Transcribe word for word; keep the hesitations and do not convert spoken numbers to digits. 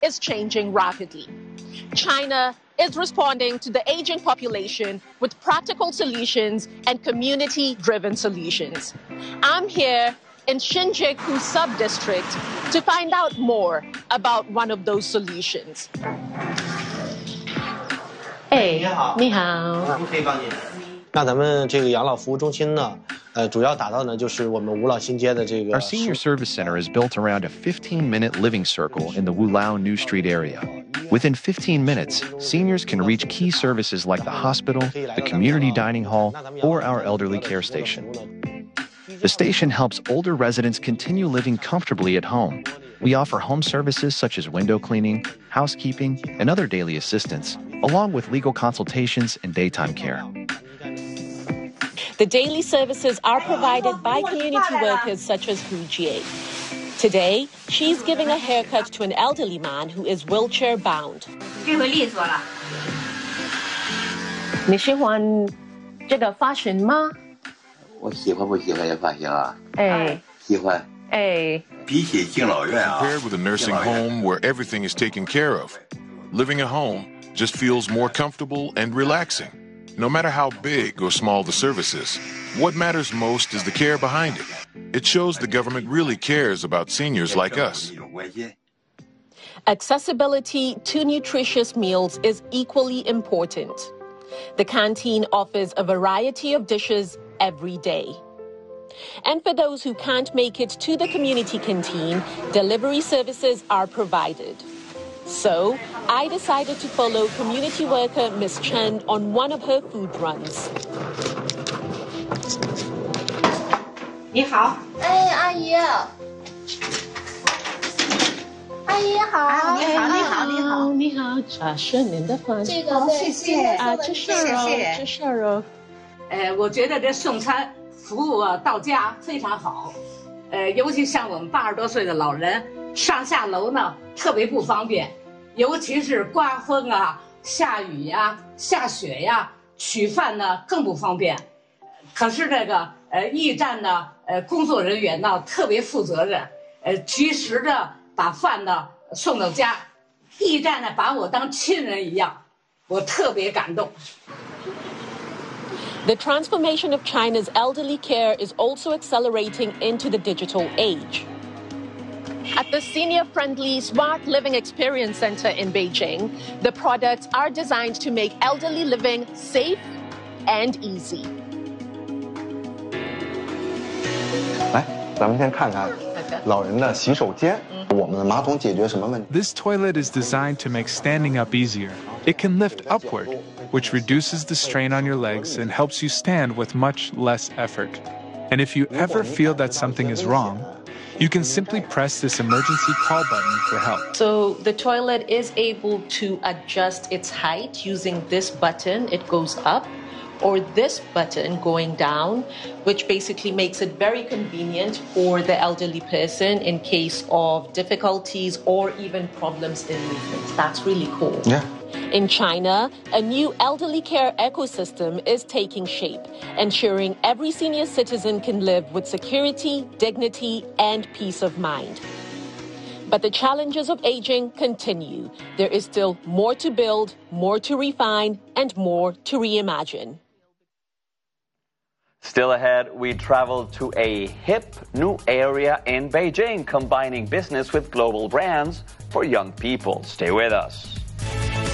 is changing rapidly. China is responding to the aging population with practical solutions and community-driven solutions. I'm here in Shinjuku Sub-District to find out more about one of those solutions. Hey, 你好。可以帮你。那咱们这个养老服务中心呢，呃，主要打造呢就是我们五老新街的这个。 Our senior service center is built around a fifteen-minute living circle in the Wulao New Street area. Within fifteen minutes, seniors can reach key services like the hospital, the community dining hall, or our elderly care station. The station helps older residents continue living comfortably at home. We offer home services such as window cleaning, housekeeping, and other daily assistance, along with legal consultations and daytime care. The daily services are provided by community workers such as Hu Jie. Today, she's giving a haircut to an elderly man who is wheelchair-bound. 这回利索了。 你喜欢这个发型吗？ 我喜欢不喜欢这发型啊？ 哎， 喜欢。 哎， 比起敬老院啊。 Compared with a nursing home where everything is taken care of, living at home just feels more comfortable and relaxing. No matter how big or small the service is, what matters most is the care behind it. It shows the government really cares about seniors like us. Accessibility to nutritious meals is equally important. The canteen offers a variety of dishes every day. And for those who can't make it to the community canteen, delivery services are provided. So, I decided to follow community worker Miss Chen on one of her food runs. 你好， 哎，阿姨，阿姨好， 你好，你好，你好， 你好，这是您的饭。 这个对， 谢谢啊，这是肉，这是肉。 呃，我觉得这送餐服务啊到家非常好，呃，尤其像我们八十多岁的老人，上下楼呢特别不方便，尤其是刮风啊、下雨呀、下雪呀，取饭呢更不方便。可是这个呃驿站呢，呃工作人员呢特别负责任，呃及时的把饭呢送到家，驿站呢把我当亲人一样，我特别感动。 The transformation of China's elderly care is also accelerating into the digital age. At the senior-friendly Smart Living Experience Center in Beijing, the products are designed to make elderly living safe and easy. 来，咱们先看看老人的洗手间。我们的马桶解决什么问题？ This toilet is designed to make standing up easier. It can lift upward, which reduces the strain on your legs and helps you stand with much less effort. And if you ever feel that something is wrong, you can simply press this emergency call button for help. So the toilet is able to adjust its height using this button. It goes up, or this button going down, which basically makes it very convenient for the elderly person in case of difficulties or even problems in movement. That's really cool. Yeah. In China, a new elderly care ecosystem is taking shape, ensuring every senior citizen can live with security, dignity, and peace of mind. But the challenges of aging continue. There is still more to build, more to refine, and more to reimagine. Still ahead, we travel to a hip new area in Beijing, combining business with global brands for young people. Stay with us.